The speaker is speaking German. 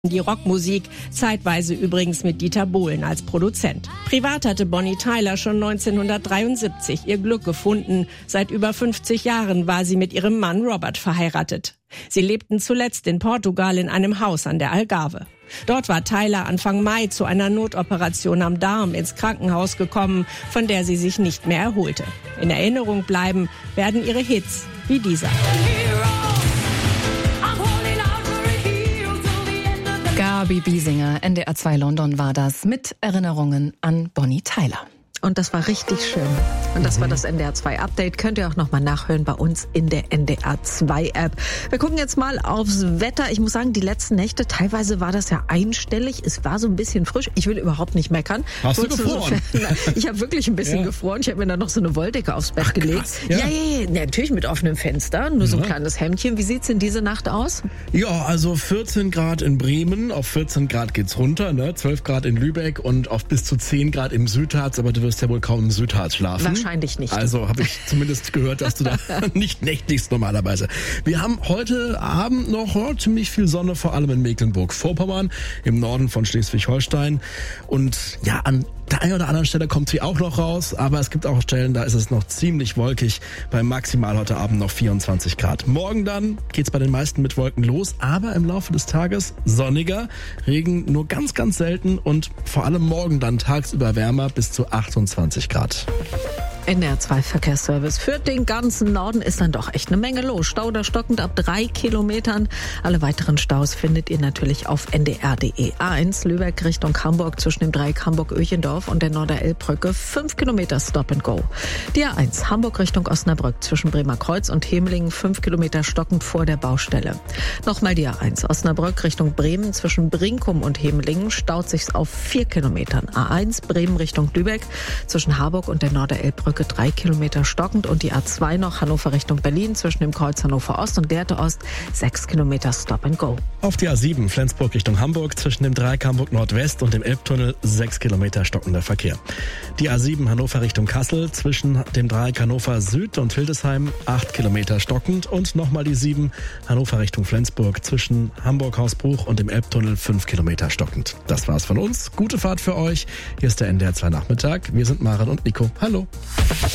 Die Rockmusik, zeitweise übrigens mit Dieter Bohlen als Produzent. Privat hatte Bonnie Tyler schon 1973 ihr Glück gefunden. Seit über 50 Jahren war sie mit ihrem Mann Robert verheiratet. Sie lebten zuletzt in Portugal in einem Haus an der Algarve. Dort war Tyler Anfang Mai zu einer Notoperation am Darm ins Krankenhaus gekommen, von der sie sich nicht mehr erholte. In Erinnerung bleiben werden ihre Hits wie dieser. Gabi Biesinger, NDR 2 London war das, mit Erinnerungen an Bonnie Tyler. Und das war richtig schön. Und das war das NDR 2 Update. Könnt ihr auch nochmal nachhören bei uns in der NDR 2 App. Wir gucken jetzt mal aufs Wetter. Ich muss sagen, die letzten Nächte, teilweise war das ja einstellig. Es war so ein bisschen frisch. Ich will überhaupt nicht meckern. Hast du gefroren? Ich habe wirklich ein bisschen gefroren. Ich habe mir dann noch so eine Wolldecke aufs Bett gelegt. Krass, Ja, natürlich mit offenem Fenster. Nur so ein kleines Hemdchen. Wie sieht's denn diese Nacht aus? Ja, also 14 Grad in Bremen. Auf 14 Grad geht's runter, ne? 12 Grad in Lübeck und auf bis zu 10 Grad im Südharz. Aber du wirst ja wohl kaum im Südharz schlafen. Wahrscheinlich nicht. Also habe ich zumindest gehört, dass du da nicht nächtigst normalerweise. Wir haben heute Abend noch ziemlich viel Sonne, vor allem in Mecklenburg-Vorpommern, im Norden von Schleswig-Holstein. Und ja, an der einen oder anderen Stelle kommt sie auch noch raus, aber es gibt auch Stellen, da ist es noch ziemlich wolkig, bei maximal heute Abend noch 24 Grad. Morgen dann geht's bei den meisten mit Wolken los, aber im Laufe des Tages sonniger, Regen nur ganz, ganz selten und vor allem morgen dann tagsüber wärmer bis zu 28 Grad. NDR 2 Verkehrsservice. Für den ganzen Norden ist dann doch echt eine Menge los. Stau da stockend ab 3 Kilometern. Alle weiteren Staus findet ihr natürlich auf ndr.de. A1 Lübeck Richtung Hamburg zwischen dem Dreieck Hamburg-Öchendorf und der Norderelbbrücke 5 Kilometer Stop and Go. Die A1 Hamburg Richtung Osnabrück zwischen Bremer Kreuz und Hemelingen 5 Kilometer stockend vor der Baustelle. Nochmal die A1 Osnabrück Richtung Bremen zwischen Brinkum und Hemelingen staut sich's auf 4 Kilometern. A1 Bremen Richtung Lübeck zwischen Harburg und der Norderelbbrücke 3 Kilometer stockend und die A2 noch Hannover Richtung Berlin zwischen dem Kreuz Hannover Ost und Lehrte Ost 6 Kilometer Stop and Go. Auf die A7 Flensburg Richtung Hamburg zwischen dem Dreieck Hamburg Nordwest und dem Elbtunnel 6 Kilometer stockender Verkehr. Die A7 Hannover Richtung Kassel zwischen dem Dreieck Hannover Süd und Hildesheim 8 Kilometer stockend und nochmal die 7 Hannover Richtung Flensburg zwischen Hamburg Hausbruch und dem Elbtunnel 5 Kilometer stockend. Das war's von uns. Gute Fahrt für euch. Hier ist der NDR 2 Nachmittag. Wir sind Maren und Nico. Hallo.